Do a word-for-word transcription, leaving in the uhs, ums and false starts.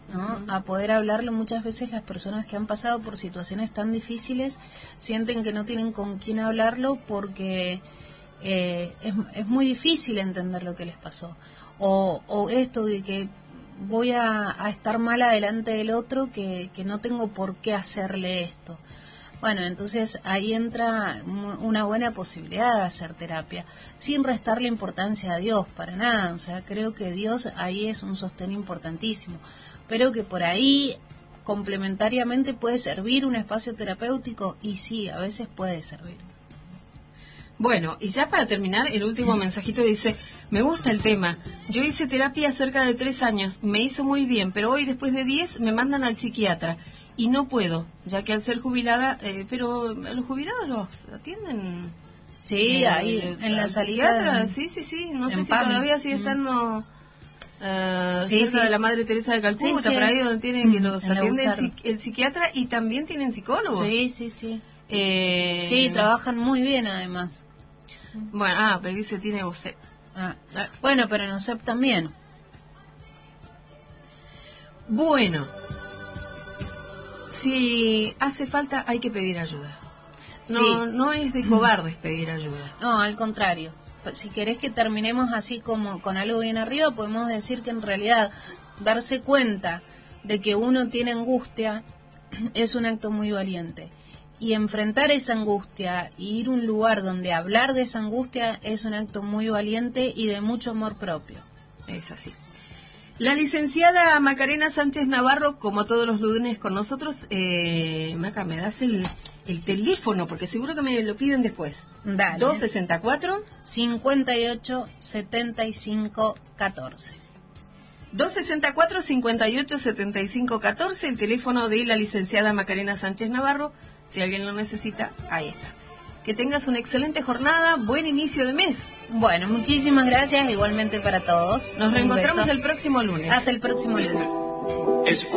¿no? A poder hablarlo. Muchas veces las personas que han pasado por situaciones tan difíciles sienten que no tienen con quién hablarlo porque eh, es, es muy difícil entender lo que les pasó. O, o esto de que voy a, a estar mal adelante del otro, que, que no tengo por qué hacerle esto. Bueno, entonces ahí entra una buena posibilidad de hacer terapia, sin restarle importancia a Dios, para nada. O sea, creo que Dios ahí es un sostén importantísimo, pero que por ahí complementariamente puede servir un espacio terapéutico, y sí, a veces puede servir. Bueno, y ya para terminar, el último mensajito dice: me gusta el tema, yo hice terapia cerca de tres años, me hizo muy bien, pero hoy después de diez me mandan al psiquiatra y no puedo, ya que al ser jubilada, eh, pero los jubilados los atienden. Sí, eh, ahí eh, en la al salida. psiquiatra, De, sí, sí, sí, no sé si P A M I. todavía sigue estando uh, sí, cerca sí. de la Madre Teresa de Calcuta, Sí, sí. por ahí donde tienen que los En la atiende el, Buchardo. psiqui- el psiquiatra, y también tienen psicólogos. Sí, sí, sí. Eh, Sí, trabajan muy bien además. Bueno, ah, pero dice tiene O C E P. Ah. Bueno, pero en O S E P también. Bueno, si hace falta hay que pedir ayuda. No, Sí. no es de cobardes pedir ayuda. No, al contrario. Si querés que terminemos así como con algo bien arriba, podemos decir que en realidad darse cuenta de que uno tiene angustia es un acto muy valiente. Y enfrentar esa angustia y ir a un lugar donde hablar de esa angustia es un acto muy valiente y de mucho amor propio. Es así. La licenciada Macarena Sánchez Navarro, como todos los lunes con nosotros, eh, Maca, ¿me das el, el teléfono? Porque seguro que me lo piden después. Dale. dos sesenta y cuatro cincuenta y ocho setenta y cinco catorce. dos sesenta y cuatro cincuenta y ocho setenta y cinco catorce, el teléfono de la licenciada Macarena Sánchez Navarro. Si alguien lo necesita, ahí está. Que tengas una excelente jornada, buen inicio de mes. Bueno, muchísimas gracias, igualmente para todos. Nos Un reencontramos beso. el próximo lunes. Hasta el próximo lunes.